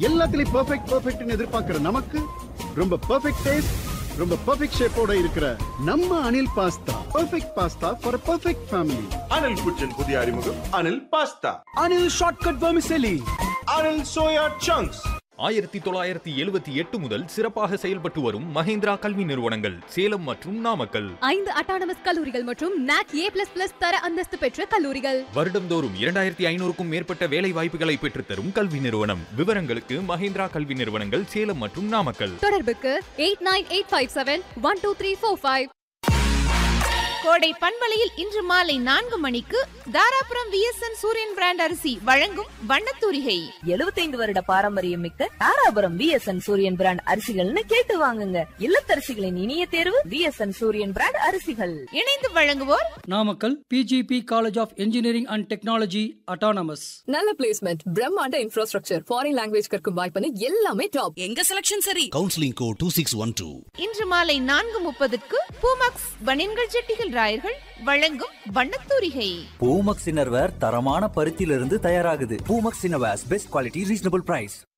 எல்லாத்துலயும் பெர்ஃபெக்ட்னு எதிர்பார்க்கிற நமக்கு ரொம்ப பெர்ஃபெக்ட் டேஸ்ட், ரொம்ப பெர்ஃபெக்ட் ஷேப்போட இருக்கிற நம்ம Anil pasta perfect pasta for perfect family. Anil குச்சின் புதிய அறிமுகம் Anil pasta. Anil shortcut vermicelli. Anil soya chunks. 1978 முதல் சிறப்பாக செயல்பட்டு வரும் மஹேந்திரா கல்வி நிறுவனங்கள் சேலம் மற்றும் நாமக்கல். 5 அட்டானமஸ் கல்லூரிகள் மற்றும் NAC A++ தர அந்தஸ்து பெற்ற கல்லூரிகள். வருடம்தோறும் 2500க்கும் மேற்பட்ட வேலை வாய்ப்புகளை பெற்றுத்தரும் கல்வி நிறுவனம். விவரங்களுக்கு மஹேந்திரா கல்வி நிறுவனங்கள் சேலம் மற்றும் நாமக்கல். தொடர்புக்கு 8985712345. கோடை பண்பலையில் இன்று மாலை 4 மணிக்கு தாராபுரம் VSN சூரியன் பிராண்ட் அரிசி வழங்கும் வண்ணத்தூரிகை. 75 வருட பாரம்பரியம் மிக்க தாராபுரம் VSN சூரியன் பிராண்ட் அரிசிகள்னு கேட்டு வாங்குங்க. இல்லத்தரசிகளின் இனிய தேர்வு VSN சூரியன் பிராண்ட் அரிசிகள். இணைந்து வழங்குவோர் Namakkal PGP college of engineering and technology autonomous. நல்ல பிளேஸ்மெண்ட், பிரம்மாண்ட இன்ஃப்ராஸ்ட்ரக்சர், ஃபாரின் லாங்குவேஜ் கற்கும் வாய்ப்பு எல்லாமே டாப். எங்க செலக்ஷன் சரி. Counselling code 2612. இன்று மாலை 4:30க்கு பூமாக்ஸ் பனியன்கள் ஜெட்டிகள் ராயர்கள் வழங்கும் வண்ணத்தூரிகை. பூமக்ஸ் இன்னர்வேர் தரமான பருத்தியிலிருந்து தயாராகுது. Poomex innerwears best quality reasonable price.